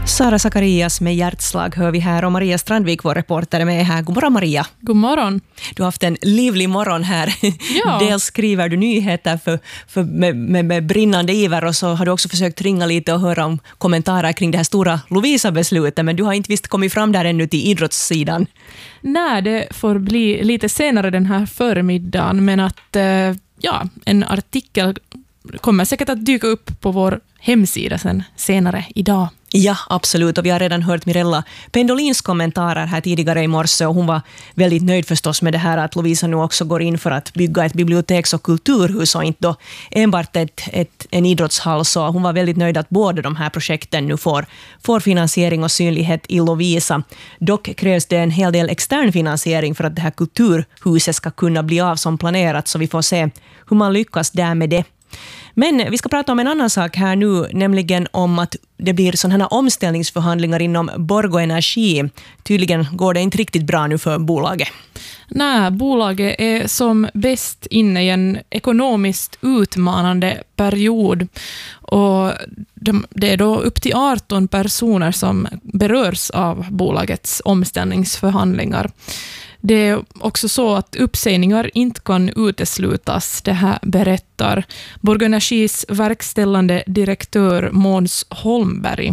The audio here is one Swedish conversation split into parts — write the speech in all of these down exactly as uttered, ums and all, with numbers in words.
Sara Zacharias med hjärtslag hör vi här och Maria Strandvik, vår reporter, är med här. God morgon Maria. God morgon. Du har haft en livlig morgon här. Ja. Dels skriver du nyheter för, för med, med, med brinnande iver och så har du också försökt ringa lite och höra om kommentarer kring det här stora Lovisa-beslutet, men du har inte visst kommit fram där ännu till idrottssidan. Nej, det får bli lite senare den här förmiddagen, men att ja, en artikel kommer säkert att dyka upp på vår hemsida sen senare idag. Ja, absolut. Och vi har redan hört Mirella Pendolins kommentarer här tidigare i morse och hon var väldigt nöjd förstås med det här att Lovisa nu också går in för att bygga ett biblioteks- och kulturhus och inte då enbart ett, ett, en idrottshall. Så hon var väldigt nöjd att båda de här projekten nu får, får finansiering och synlighet i Lovisa. Dock krävs det en hel del extern finansiering för att det här kulturhuset ska kunna bli av som planerat, så vi får se hur man lyckas där med det. Men vi ska prata om en annan sak här nu, nämligen om att det blir sådana här omställningsförhandlingar inom Borgå Energi. Tydligen går det inte riktigt bra nu för bolaget. Nej, bolaget är som bäst inne i en ekonomiskt utmanande period. Och de, det är då upp till arton personer som berörs av bolagets omställningsförhandlingar. Det är också så att uppsägningar inte kan uteslutas, det här berättar Borgå Energis verkställande direktör Måns Holmberg.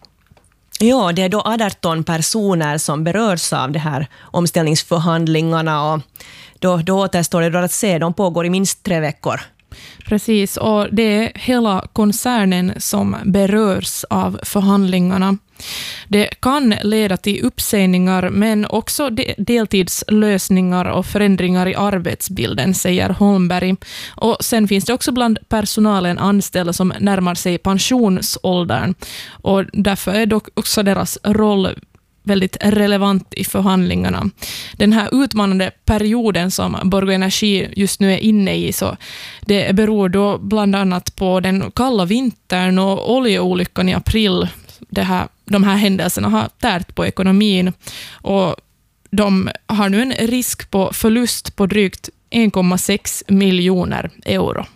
Ja, det är då arton personer som berörs av det här omställningsförhandlingarna och då, då återstår det då att se, de pågår i minst tre veckor. Precis, och det är hela koncernen som berörs av förhandlingarna. Det kan leda till uppsägningar men också de- deltidslösningar och förändringar i arbetsbilden, säger Holmberg. Och sen finns det också bland personalen anställda som närmar sig pensionsåldern och därför är dock också deras roll väldigt relevant i förhandlingarna. Den här utmanande perioden som Borgå Energi just nu är inne i, så det beror då bland annat på den kalla vintern och oljeolyckan i april. Det här, de här händelserna har tärt på ekonomin och de har nu en risk på förlust på drygt en komma sex miljoner euro.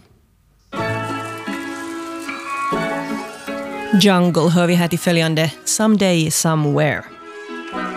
Jungle hör vi här till följande Someday Somewhere.